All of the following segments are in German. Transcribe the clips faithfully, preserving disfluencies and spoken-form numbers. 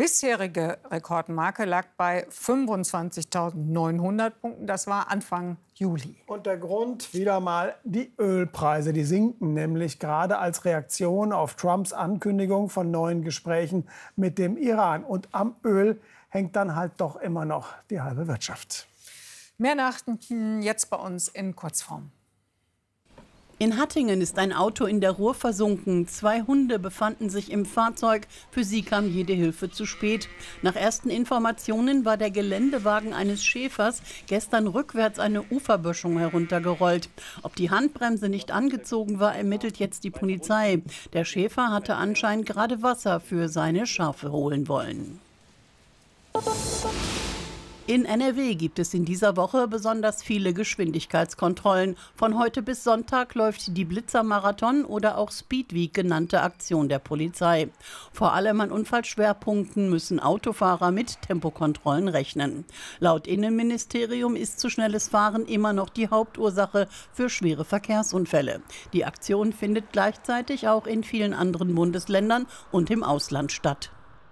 bisherige Rekordmarke lag bei fünfundzwanzigtausendneunhundert Punkten. Das war Anfang Juli. Und der Grund wieder mal die Ölpreise. Die sinken nämlich gerade als Reaktion auf Trumps Ankündigung von neuen Gesprächen mit dem Iran. Und am Öl hängt dann halt doch immer noch die halbe Wirtschaft. Mehr Nachrichten jetzt bei uns in Kurzform. In Hattingen ist ein Auto in der Ruhr versunken. Zwei Hunde befanden sich im Fahrzeug. Für sie kam jede Hilfe zu spät. Nach ersten Informationen war der Geländewagen eines Schäfers gestern rückwärts eine Uferböschung heruntergerollt. Ob die Handbremse nicht angezogen war, ermittelt jetzt die Polizei. Der Schäfer hatte anscheinend gerade Wasser für seine Schafe holen wollen. In N R W gibt es in dieser Woche besonders viele Geschwindigkeitskontrollen. Von heute bis Sonntag läuft die Blitzermarathon oder auch Speedweek genannte Aktion der Polizei. Vor allem an Unfallschwerpunkten müssen Autofahrer mit Tempokontrollen rechnen. Laut Innenministerium ist zu schnelles Fahren immer noch die Hauptursache für schwere Verkehrsunfälle. Die Aktion findet gleichzeitig auch in vielen anderen Bundesländern und im Ausland statt.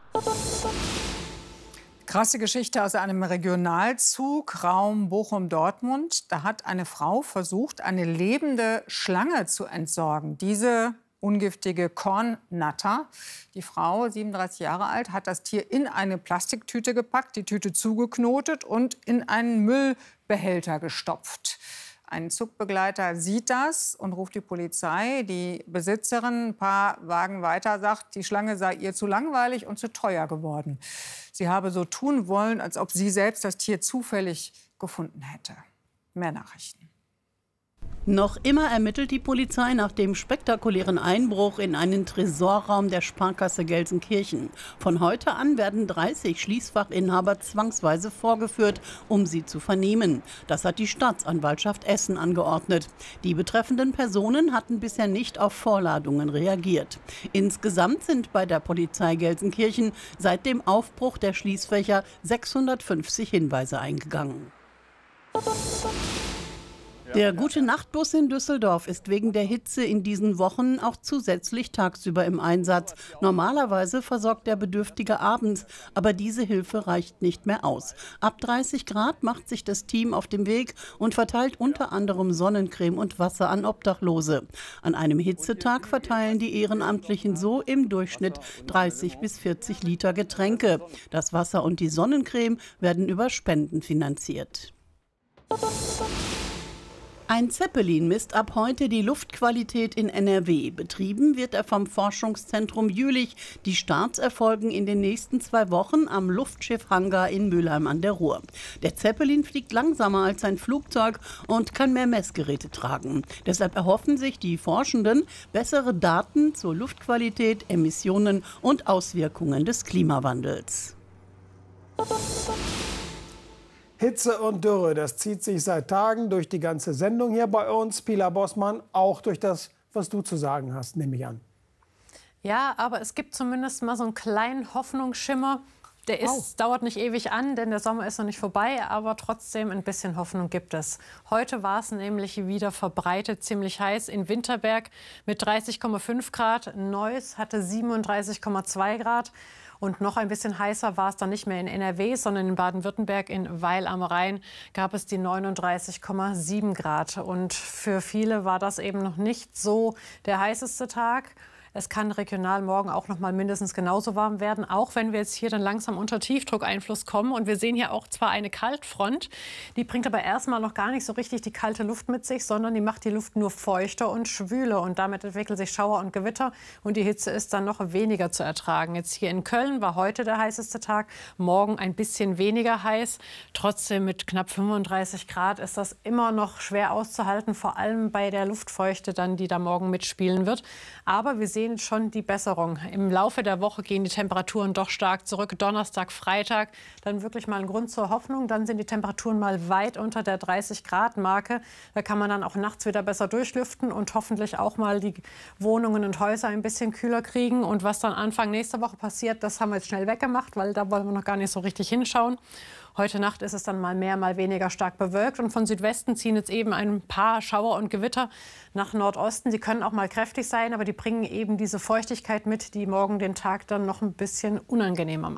Krasse Geschichte aus einem Regionalzug, Raum Bochum-Dortmund. Da hat eine Frau versucht, eine lebende Schlange zu entsorgen. Diese ungiftige Kornnatter. Die Frau, siebenunddreißig Jahre alt, hat das Tier in eine Plastiktüte gepackt, die Tüte zugeknotet und in einen Müllbehälter gestopft. Ein Zugbegleiter sieht das und ruft die Polizei. Die Besitzerin, ein paar Wagen weiter, sagt, die Schlange sei ihr zu langweilig und zu teuer geworden. Sie habe so tun wollen, als ob sie selbst das Tier zufällig gefunden hätte. Mehr Nachrichten. Noch immer ermittelt die Polizei nach dem spektakulären Einbruch in einen Tresorraum der Sparkasse Gelsenkirchen. Von heute an werden dreißig Schließfachinhaber zwangsweise vorgeführt, um sie zu vernehmen. Das hat die Staatsanwaltschaft Essen angeordnet. Die betreffenden Personen hatten bisher nicht auf Vorladungen reagiert. Insgesamt sind bei der Polizei Gelsenkirchen seit dem Aufbruch der Schließfächer sechshundertfünfzig Hinweise eingegangen. Der Gute-Nacht-Bus in Düsseldorf ist wegen der Hitze in diesen Wochen auch zusätzlich tagsüber im Einsatz. Normalerweise versorgt der Bedürftige abends, aber diese Hilfe reicht nicht mehr aus. Ab dreißig Grad macht sich das Team auf den Weg und verteilt unter anderem Sonnencreme und Wasser an Obdachlose. An einem Hitzetag verteilen die Ehrenamtlichen so im Durchschnitt dreißig bis vierzig Liter Getränke. Das Wasser und die Sonnencreme werden über Spenden finanziert. Ein Zeppelin misst ab heute die Luftqualität in N R W. Betrieben wird er vom Forschungszentrum Jülich. Die Starts erfolgen in den nächsten zwei Wochen am Luftschiffhangar in Mülheim an der Ruhr. Der Zeppelin fliegt langsamer als ein Flugzeug und kann mehr Messgeräte tragen. Deshalb erhoffen sich die Forschenden bessere Daten zur Luftqualität, Emissionen und Auswirkungen des Klimawandels. Hitze und Dürre, das zieht sich seit Tagen durch die ganze Sendung hier bei uns. Pilar Bossmann, auch durch das, was du zu sagen hast, nehme ich an. Ja, aber es gibt zumindest mal so einen kleinen Hoffnungsschimmer. Der ist, oh. dauert nicht ewig an, denn der Sommer ist noch nicht vorbei, aber trotzdem ein bisschen Hoffnung gibt es. Heute war es nämlich wieder verbreitet ziemlich heiß in Winterberg mit dreißig Komma fünf Grad. Neuss hatte siebenunddreißig Komma zwei Grad. Und noch ein bisschen heißer war es dann nicht mehr in N R W, sondern in Baden-Württemberg, in Weil am Rhein, gab es die neununddreißig Komma sieben Grad. Und für viele war das eben noch nicht so der heißeste Tag. Es kann regional morgen auch noch mal mindestens genauso warm werden, auch wenn wir jetzt hier dann langsam unter Tiefdruckeinfluss kommen. Und wir sehen hier auch zwar eine Kaltfront, die bringt aber erstmal noch gar nicht so richtig die kalte Luft mit sich, sondern die macht die Luft nur feuchter und schwüler. Und damit entwickeln sich Schauer und Gewitter und die Hitze ist dann noch weniger zu ertragen. Jetzt hier in Köln war heute der heißeste Tag, morgen ein bisschen weniger heiß. Trotzdem mit knapp fünfunddreißig Grad ist das immer noch schwer auszuhalten, vor allem bei der Luftfeuchte, dann, die da morgen mitspielen wird. Aber wir sehen schon die Besserung. Im Laufe der Woche gehen die Temperaturen doch stark zurück. Donnerstag, Freitag, dann wirklich mal ein Grund zur Hoffnung. Dann sind die Temperaturen mal weit unter der dreißig Grad Marke. Da kann man dann auch nachts wieder besser durchlüften und hoffentlich auch mal die Wohnungen und Häuser ein bisschen kühler kriegen. Und was dann Anfang nächster Woche passiert, das haben wir jetzt schnell weggemacht, weil da wollen wir noch gar nicht so richtig hinschauen. Heute Nacht ist es dann mal mehr, mal weniger stark bewölkt. Und von Südwesten ziehen jetzt eben ein paar Schauer und Gewitter nach Nordosten. Die können auch mal kräftig sein, aber die bringen eben diese Feuchtigkeit mit, die morgen den Tag dann noch ein bisschen unangenehmer macht.